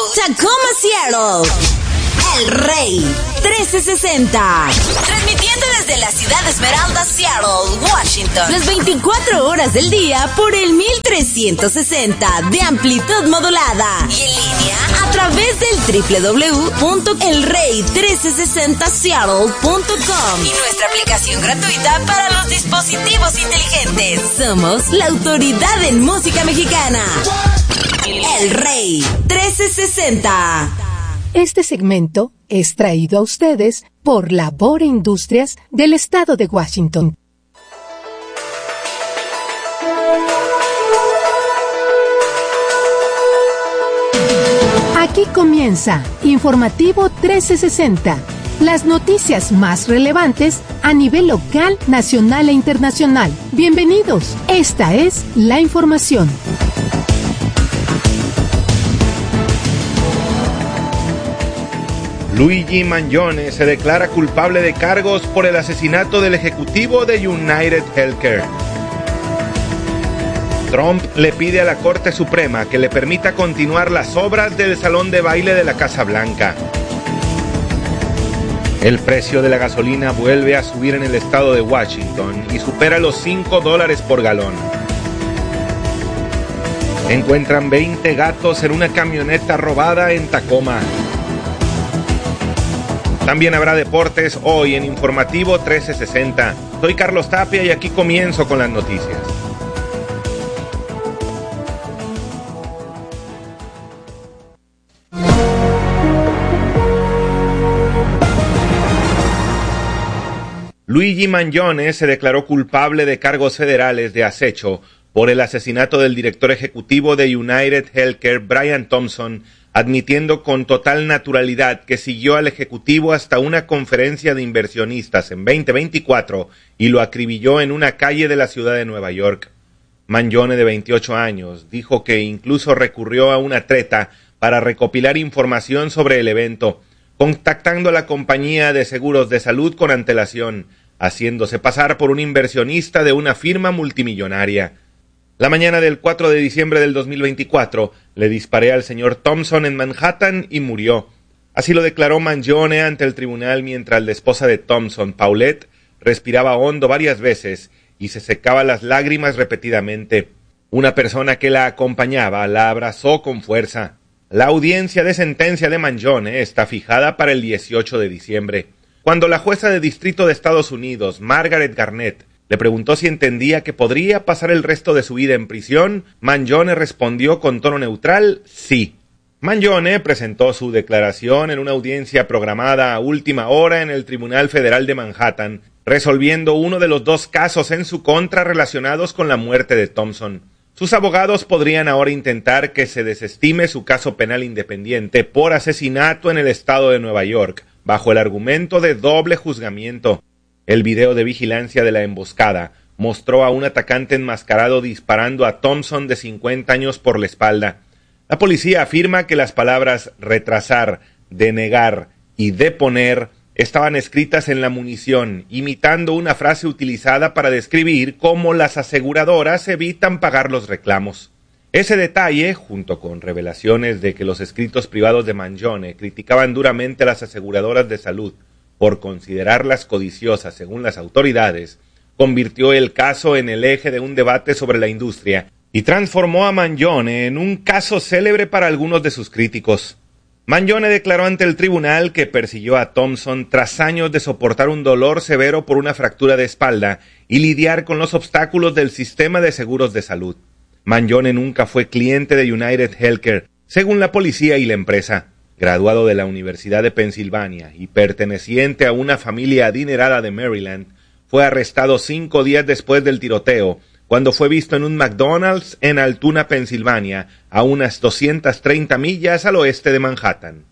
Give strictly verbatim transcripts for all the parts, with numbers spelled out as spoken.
Tacoma, Seattle. El Rey trece sesenta. Transmitiendo desde la ciudad Esmeralda, Seattle, Washington. Las veinticuatro horas del día por el mil trescientos sesenta de amplitud modulada. Y en línea a través del doble u doble u doble u punto el rey trece sesenta seattle punto com. Y nuestra aplicación gratuita para los dispositivos inteligentes. Somos la autoridad en música mexicana. El Rey trece sesenta. Este segmento es traído a ustedes por Labor Industrias del Estado de Washington. Aquí comienza Informativo trece sesenta, las noticias más relevantes a nivel local, nacional e internacional. Bienvenidos, esta es la información. Luigi Mangione se declara culpable de cargos por el asesinato del ejecutivo de United Healthcare. Trump le pide a la Corte Suprema que le permita continuar las obras del salón de baile de la Casa Blanca. El precio de la gasolina vuelve a subir en el estado de Washington y supera los cinco dólares por galón. Encuentran veinte gatos en una camioneta robada en Tacoma. También habrá deportes hoy en Informativo trece sesenta. Soy Carlos Tapia y aquí comienzo con las noticias. Luigi Mangione se declaró culpable de cargos federales de acecho por el asesinato del director ejecutivo de United Healthcare, Brian Thompson, admitiendo con total naturalidad que siguió al ejecutivo hasta una conferencia de inversionistas en veinte veinticuatro y lo acribilló en una calle de la ciudad de Nueva York. Mangione, de veintiocho años, dijo que incluso recurrió a una treta para recopilar información sobre el evento, contactando a la compañía de seguros de salud con antelación, haciéndose pasar por un inversionista de una firma multimillonaria. La mañana del cuatro de diciembre del dos mil veinticuatro, le disparé al señor Thompson en Manhattan y murió. Así lo declaró Mangione ante el tribunal mientras la esposa de Thompson, Paulette, respiraba hondo varias veces y se secaba las lágrimas repetidamente. Una persona que la acompañaba la abrazó con fuerza. La audiencia de sentencia de Mangione está fijada para el dieciocho de diciembre. Cuando la jueza de distrito de Estados Unidos, Margaret Garnett, le preguntó si entendía que podría pasar el resto de su vida en prisión, Mangione respondió con tono neutral, sí. Mangione presentó su declaración en una audiencia programada a última hora en el Tribunal Federal de Manhattan, resolviendo uno de los dos casos en su contra relacionados con la muerte de Thompson. Sus abogados podrían ahora intentar que se desestime su caso penal independiente por asesinato en el estado de Nueva York, bajo el argumento de doble juzgamiento. El video de vigilancia de la emboscada mostró a un atacante enmascarado disparando a Thompson, de cincuenta años, por la espalda. La policía afirma que las palabras retrasar, denegar y deponer estaban escritas en la munición, imitando una frase utilizada para describir cómo las aseguradoras evitan pagar los reclamos. Ese detalle, junto con revelaciones de que los escritos privados de Mangione criticaban duramente a las aseguradoras de salud por considerarlas codiciosas según las autoridades, convirtió el caso en el eje de un debate sobre la industria y transformó a Mangione en un caso célebre para algunos de sus críticos. Mangione declaró ante el tribunal que persiguió a Thompson tras años de soportar un dolor severo por una fractura de espalda y lidiar con los obstáculos del sistema de seguros de salud. Mangione nunca fue cliente de United Healthcare, según la policía y la empresa. Graduado de la Universidad de Pensilvania y perteneciente a una familia adinerada de Maryland, fue arrestado cinco días después del tiroteo, cuando fue visto en un McDonald's en Altoona, Pensilvania, a unas doscientas treinta millas al oeste de Manhattan.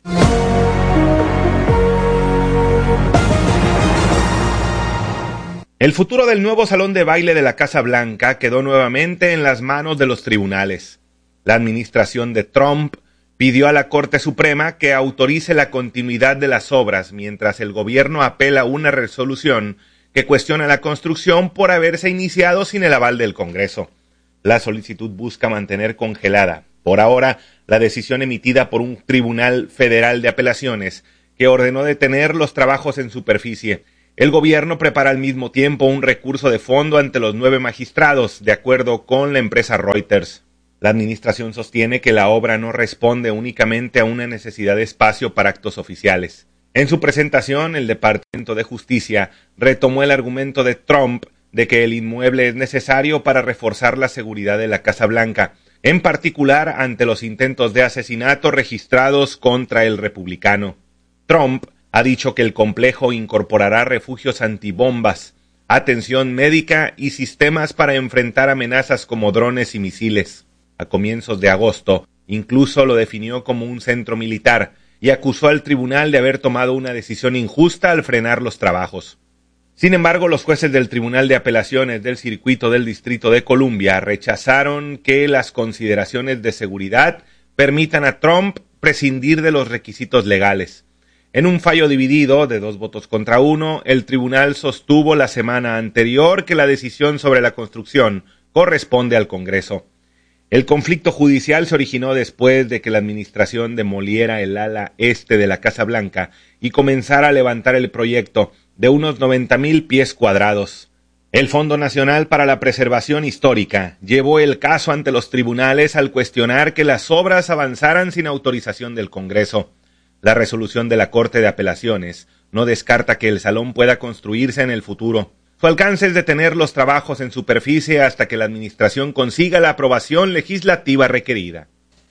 El futuro del nuevo salón de baile de la Casa Blanca quedó nuevamente en las manos de los tribunales. La administración de Trump pidió a la Corte Suprema que autorice la continuidad de las obras mientras el gobierno apela una resolución que cuestiona la construcción por haberse iniciado sin el aval del Congreso. La solicitud busca mantener congelada, por ahora, la decisión emitida por un tribunal federal de apelaciones que ordenó detener los trabajos en superficie. El gobierno prepara al mismo tiempo un recurso de fondo ante los nueve magistrados, de acuerdo con la empresa Reuters. La administración sostiene que la obra no responde únicamente a una necesidad de espacio para actos oficiales. En su presentación, el Departamento de Justicia retomó el argumento de Trump de que el inmueble es necesario para reforzar la seguridad de la Casa Blanca, en particular ante los intentos de asesinato registrados contra el republicano. Trump ha dicho que el complejo incorporará refugios antibombas, atención médica y sistemas para enfrentar amenazas como drones y misiles. A comienzos de agosto, incluso lo definió como un centro militar y acusó al tribunal de haber tomado una decisión injusta al frenar los trabajos. Sin embargo, los jueces del Tribunal de Apelaciones del Circuito del Distrito de Columbia rechazaron que las consideraciones de seguridad permitan a Trump prescindir de los requisitos legales. En un fallo dividido de dos votos contra uno, el tribunal sostuvo la semana anterior que la decisión sobre la construcción corresponde al Congreso. El conflicto judicial se originó después de que la administración demoliera el ala este de la Casa Blanca y comenzara a levantar el proyecto de unos noventa mil pies cuadrados. El Fondo Nacional para la Preservación Histórica llevó el caso ante los tribunales al cuestionar que las obras avanzaran sin autorización del Congreso. La resolución de la Corte de Apelaciones no descarta que el salón pueda construirse en el futuro. Su alcance es detener los trabajos en superficie hasta que la administración consiga la aprobación legislativa requerida.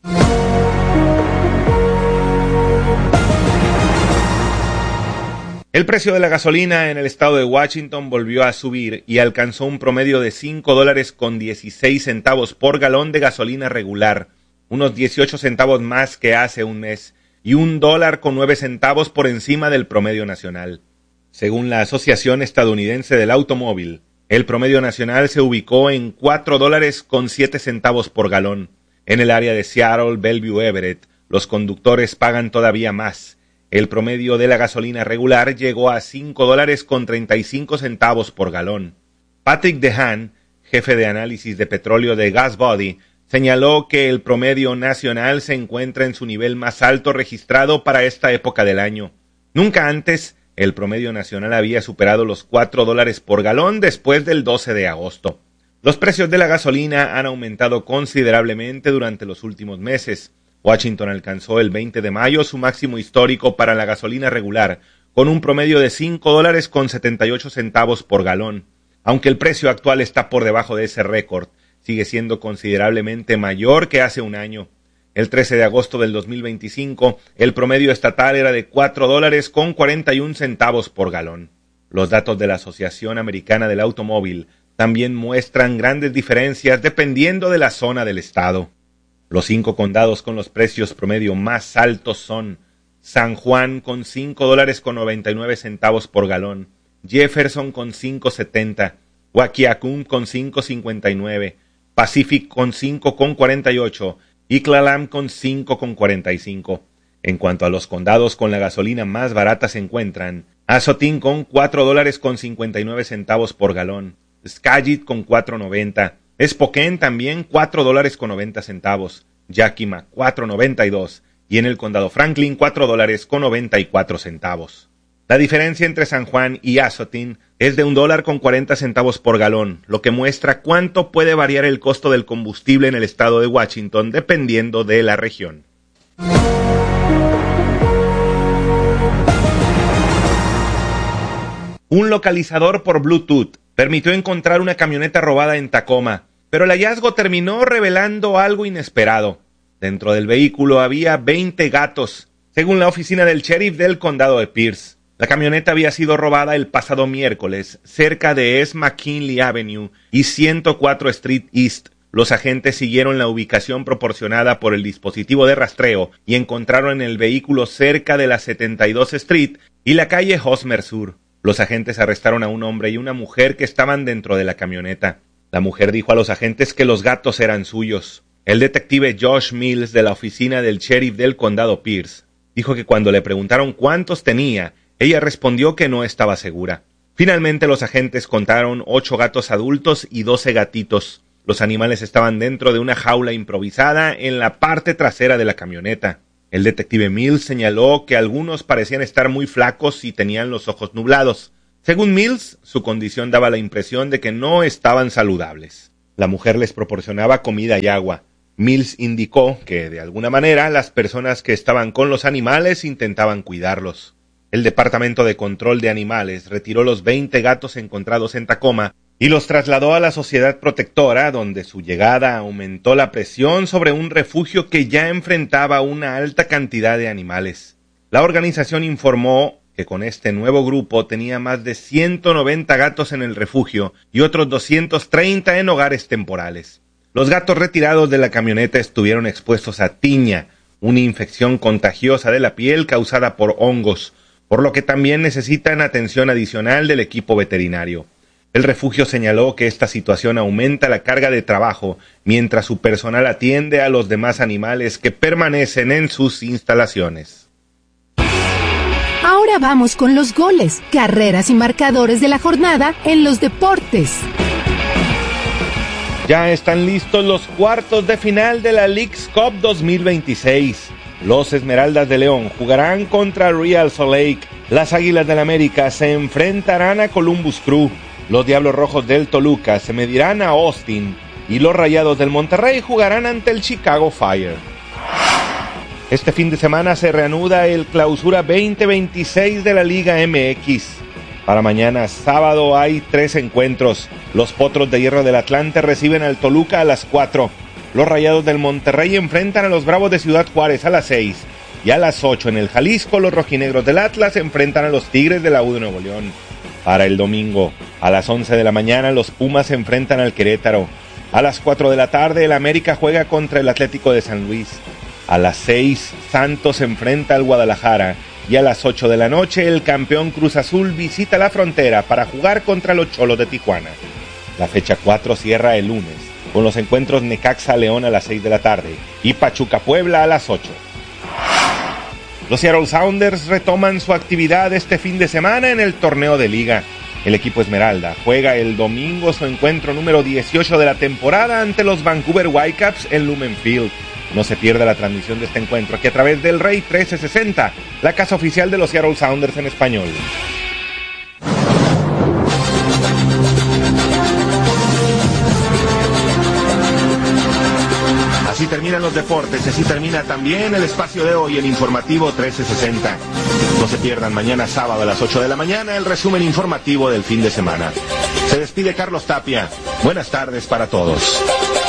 El precio de la gasolina en el estado de Washington volvió a subir y alcanzó un promedio de cinco dólares con dieciséis centavos por galón de gasolina regular, unos dieciocho centavos más que hace un mes, y un dólar con nueve centavos por encima del promedio nacional. Según la Asociación Estadounidense del Automóvil, el promedio nacional se ubicó en cuatro dólares con siete centavos por galón. En el área de Seattle, Bellevue, Everett, los conductores pagan todavía más. El promedio de la gasolina regular llegó a cinco dólares con treinta y cinco centavos por galón. Patrick DeHaan, jefe de análisis de petróleo de GasBuddy, señaló que el promedio nacional se encuentra en su nivel más alto registrado para esta época del año. Nunca antes el promedio nacional había superado los cuatro dólares por galón después del doce de agosto. Los precios de la gasolina han aumentado considerablemente durante los últimos meses. Washington alcanzó el veinte de mayo su máximo histórico para la gasolina regular, con un promedio de cinco dólares con setenta y ocho centavos por galón. Aunque el precio actual está por debajo de ese récord, sigue siendo considerablemente mayor que hace un año. El trece de agosto del dos mil veinticinco, el promedio estatal era de cuatro dólares con cuarenta y un centavos por galón. Los datos de la Asociación Americana del Automóvil también muestran grandes diferencias dependiendo de la zona del estado. Los cinco condados con los precios promedio más altos son San Juan con cinco dólares con noventa y nueve centavos por galón, Jefferson con cinco setenta, Waukegan con cinco cincuenta y nueve, Pacific con cinco cuarenta y ocho y Clallam con cinco cuarenta y cinco. En cuanto a los condados con la gasolina más barata se encuentran Azotín con cuatro dólares con cincuenta y nueve centavos por galón, Skagit con cuatro noventa, Spokane también cuatro dólares con noventa centavos, Yakima cuatro noventa y dos y en el condado Franklin cuatro dólares con noventa y cuatro centavos. La diferencia entre San Juan y Azotín es de un dólar con cuarenta centavos por galón, lo que muestra cuánto puede variar el costo del combustible en el estado de Washington dependiendo de la región. Un localizador por Bluetooth permitió encontrar una camioneta robada en Tacoma, pero el hallazgo terminó revelando algo inesperado. Dentro del vehículo había veinte gatos, según la oficina del sheriff del condado de Pierce. La camioneta había sido robada el pasado miércoles, cerca de East McKinley Avenue y ciento cuatro Street East. Los agentes siguieron la ubicación proporcionada por el dispositivo de rastreo y encontraron el vehículo cerca de la setenta y dos Street y la calle Hosmer Sur. Los agentes arrestaron a un hombre y una mujer que estaban dentro de la camioneta. La mujer dijo a los agentes que los gatos eran suyos. El detective Josh Mills de la oficina del sheriff del condado Pierce dijo que cuando le preguntaron cuántos tenía, ella respondió que no estaba segura. Finalmente los agentes contaron ocho gatos adultos y doce gatitos. Los animales estaban dentro de una jaula improvisada en la parte trasera de la camioneta. El detective Mills señaló que algunos parecían estar muy flacos y tenían los ojos nublados. Según Mills, su condición daba la impresión de que no estaban saludables. La mujer les proporcionaba comida y agua. Mills indicó que, de alguna manera, las personas que estaban con los animales intentaban cuidarlos. El Departamento de Control de Animales retiró los veinte gatos encontrados en Tacoma y los trasladó a la Sociedad Protectora, donde su llegada aumentó la presión sobre un refugio que ya enfrentaba una alta cantidad de animales. La organización informó que con este nuevo grupo tenía más de ciento noventa gatos en el refugio y otros doscientos treinta en hogares temporales. Los gatos retirados de la camioneta estuvieron expuestos a tiña, una infección contagiosa de la piel causada por hongos, por lo que también necesitan atención adicional del equipo veterinario. El refugio señaló que esta situación aumenta la carga de trabajo mientras su personal atiende a los demás animales que permanecen en sus instalaciones. Ahora vamos con los goles, carreras y marcadores de la jornada en los deportes. Ya están listos los cuartos de final de la Leagues Cup dos mil veintiséis. Los Esmeraldas de León jugarán contra Real Salt Lake. Las Águilas del América se enfrentarán a Columbus Crew. Los Diablos Rojos del Toluca se medirán a Austin. Y los Rayados del Monterrey jugarán ante el Chicago Fire. Este fin de semana se reanuda el Clausura veinte veintiséis de la Liga M X. Para mañana sábado hay tres encuentros. Los Potros de Hierro del Atlante reciben al Toluca a las cuatro. Los Rayados del Monterrey enfrentan a los Bravos de Ciudad Juárez a las seis. Y a las ocho en el Jalisco, los Rojinegros del Atlas enfrentan a los Tigres de la U de Nuevo León. Para el domingo, a las once de la mañana, los Pumas se enfrentan al Querétaro. A las cuatro de la tarde, el América juega contra el Atlético de San Luis. A las seis, Santos se enfrenta al Guadalajara. Y a las ocho de la noche, el campeón Cruz Azul visita la frontera para jugar contra los Cholos de Tijuana. La fecha cuatro cierra el lunes, con los encuentros Necaxa León a las seis de la tarde y Pachuca Puebla a las ocho. Los Seattle Sounders retoman su actividad este fin de semana en el torneo de liga. El equipo Esmeralda juega el domingo su encuentro número dieciocho de la temporada ante los Vancouver Whitecaps en Lumen Field. No se pierda la transmisión de este encuentro aquí a través del Rey trece sesenta, la casa oficial de los Seattle Sounders en español. Así terminan los deportes, así termina también el espacio de hoy en Informativo trece sesenta. No se pierdan mañana sábado a las ocho de la mañana el resumen informativo del fin de semana. Se despide Carlos Tapia. Buenas tardes para todos.